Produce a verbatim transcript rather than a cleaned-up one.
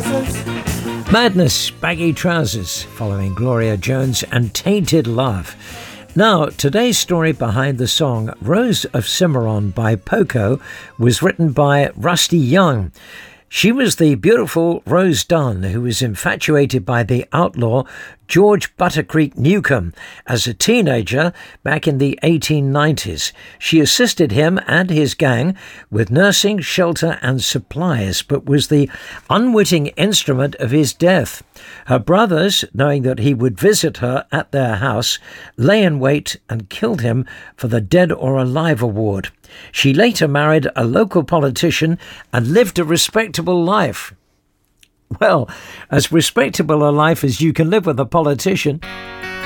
Madness, Baggy Trousers, following Gloria Jones and Tainted Love. Now, today's story behind the song Rose of Cimarron by Poco was written by Rusty Young. She was the beautiful Rose Dunn who was infatuated by the outlaw George Buttercreek Newcomb. As a teenager back in the eighteen nineties, she assisted him and his gang with nursing, shelter and supplies, but was the unwitting instrument of his death. Her brothers, knowing that he would visit her at their house, lay in wait and killed him for the Dead or Alive award. She later married a local politician and lived a respectable life. Well, as respectable a life as you can live with a politician.